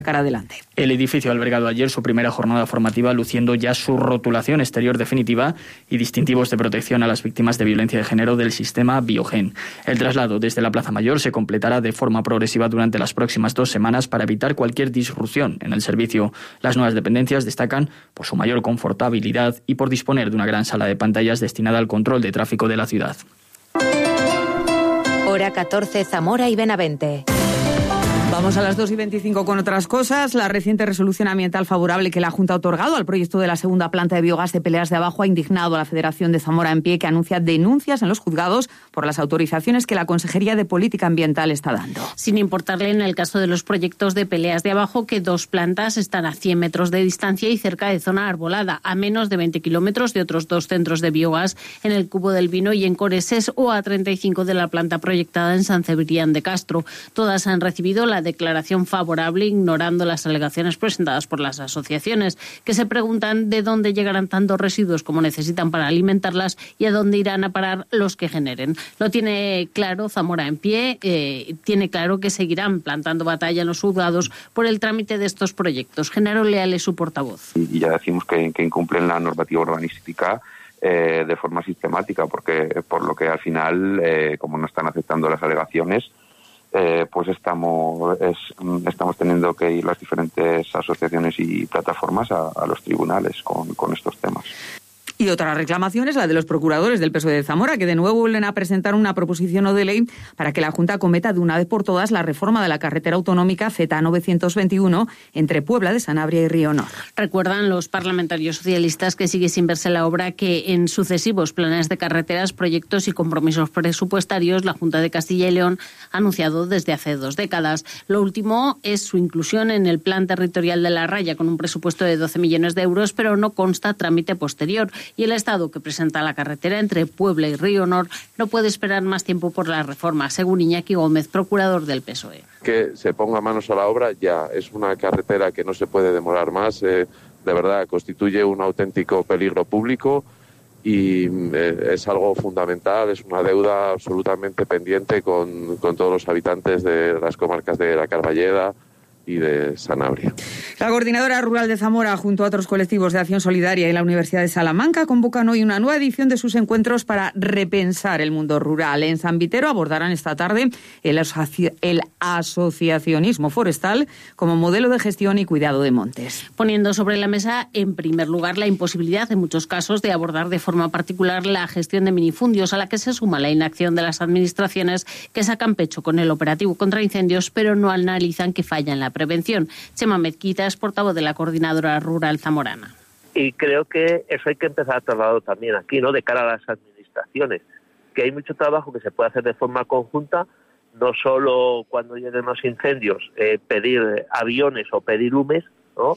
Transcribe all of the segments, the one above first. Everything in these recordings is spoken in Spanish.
cara adelante. El edificio ha albergado ayer su primera jornada formativa, luciendo ya su rotulación exterior definitiva y distintivos de protección a las víctimas de violencia de género del sistema Biogen. El traslado desde la Plaza Mayor se completará de forma progresiva durante las próximas 2 semanas para evitar cualquier disrupción en el servicio. Las nuevas dependencias destacan por su mayor confortabilidad y por disponer de una gran sala de pantallas destinada al control de tráfico de la ciudad. Hora 14, Zamora y Benavente. Vamos a las 2:25 con otras cosas. La reciente resolución ambiental favorable que la Junta ha otorgado al proyecto de la segunda planta de biogás de Peleas de Abajo ha indignado a la Federación de Zamora en Pie, que anuncia denuncias en los juzgados por las autorizaciones que la Consejería de Política Ambiental está dando. Sin importarle en el caso de los proyectos de Peleas de Abajo que 2 plantas están a 100 metros de distancia y cerca de zona arbolada, a menos de 20 kilómetros de otros 2 centros de biogás en el Cubo del Vino y en Coreses, o a 35 de la planta proyectada en San Cebrián de Castro. Todas han recibido la declaración favorable, ignorando las alegaciones presentadas por las asociaciones, que se preguntan de dónde llegarán tantos residuos como necesitan para alimentarlas y a dónde irán a parar los que generen. Lo tiene claro Zamora en Pie, tiene claro que seguirán plantando batalla en los juzgados por el trámite de estos proyectos. Genaro Leal es su portavoz. Y ya decimos que incumplen la normativa urbanística de forma sistemática, porque por lo que al final, como no están aceptando las alegaciones, pues estamos teniendo que ir las diferentes asociaciones y plataformas a los tribunales con estos temas. Y otra reclamación es la de los procuradores del PSOE de Zamora, que de nuevo vuelven a presentar una proposición no de ley para que la Junta acometa de una vez por todas la reforma de la carretera autonómica Z921 entre Puebla de Sanabria y Río Nor. Recuerdan los parlamentarios socialistas que sigue sin verse la obra que en sucesivos planes de carreteras, proyectos y compromisos presupuestarios la Junta de Castilla y León ha anunciado desde hace 2 décadas. Lo último es su inclusión en el Plan Territorial de la Raya con un presupuesto de 12 millones de euros, pero no consta trámite posterior. Y el Estado, que presenta la carretera entre Puebla y Río Nor, no puede esperar más tiempo por la reforma, según Iñaki Gómez, procurador del PSOE. Que se ponga manos a la obra ya. Es una carretera que no se puede demorar más. De verdad, constituye un auténtico peligro público y es algo fundamental. Es una deuda absolutamente pendiente con todos los habitantes de las comarcas de la Carballeda y de Sanabria. La Coordinadora Rural de Zamora, junto a otros colectivos de Acción Solidaria y la Universidad de Salamanca, convocan hoy una nueva edición de sus encuentros para repensar el mundo rural. En San Vitero abordarán esta tarde el asociacionismo forestal como modelo de gestión y cuidado de montes. Poniendo sobre la mesa, en primer lugar, la imposibilidad en muchos casos de abordar de forma particular la gestión de minifundios, a la que se suma la inacción de las administraciones que sacan pecho con el operativo contra incendios, pero no analizan que falla en la prevención. Chema Mezquita es portavoz de la Coordinadora Rural zamorana. Y creo que eso hay que empezar a trasladarlo también aquí, ¿no? De cara a las administraciones, que hay mucho trabajo que se puede hacer de forma conjunta, no solo cuando lleguen los incendios, pedir aviones o pedir humes, ¿no?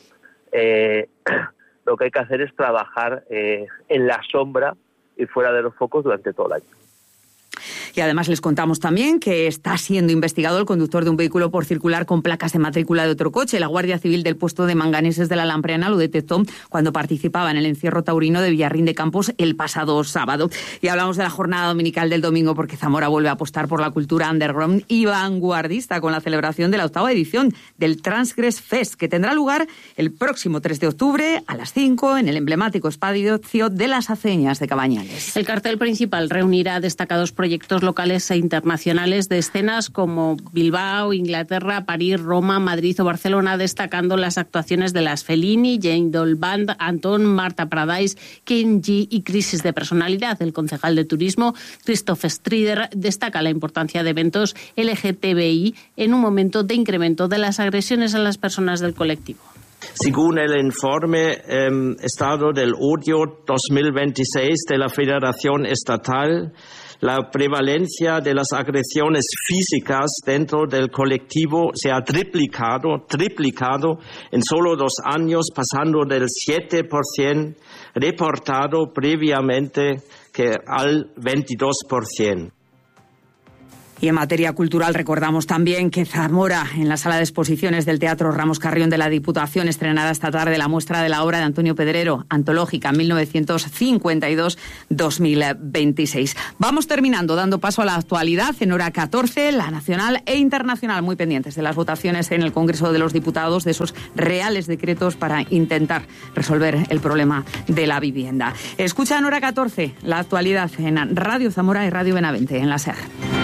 Lo que hay que hacer es trabajar en la sombra y fuera de los focos durante todo el año. Y además les contamos también que está siendo investigado el conductor de un vehículo por circular con placas de matrícula de otro coche. La Guardia Civil del puesto de Manganeses de la Lampreana lo detectó cuando participaba en el encierro taurino de Villarrín de Campos el pasado sábado. Y hablamos de la jornada dominical del domingo porque Zamora vuelve a apostar por la cultura underground y vanguardista con la celebración de la 8ª edición del Transgress Fest, que tendrá lugar el próximo 3 de octubre a las 5 en el emblemático espacio de las Aceñas de Cabañales. El cartel principal reunirá destacados proyectos locales e internacionales de escenas como Bilbao, Inglaterra, París, Roma, Madrid o Barcelona, destacando las actuaciones de las Fellini, Jane Doll Band, Antón, Marta Paradise, Ken G y Crisis de Personalidad. El concejal de Turismo, Christoph Strider, destaca la importancia de eventos LGTBI en un momento de incremento de las agresiones a las personas del colectivo. Según el informe Estado del Odio 2026 de la Federación Estatal, la prevalencia de las agresiones físicas dentro del colectivo se ha triplicado en solo 2 años, pasando del 7% reportado previamente que al 22%. Y en materia cultural recordamos también que Zamora, en la sala de exposiciones del Teatro Ramos Carrión de la Diputación, estrenará esta tarde la muestra de la obra de Antonio Pedrero, antológica 1952-2026. Vamos terminando, dando paso a la actualidad en hora 14, la nacional e internacional, muy pendientes de las votaciones en el Congreso de los Diputados, de esos reales decretos para intentar resolver el problema de la vivienda. Escucha en hora 14 la actualidad en Radio Zamora y Radio Benavente, en la SER.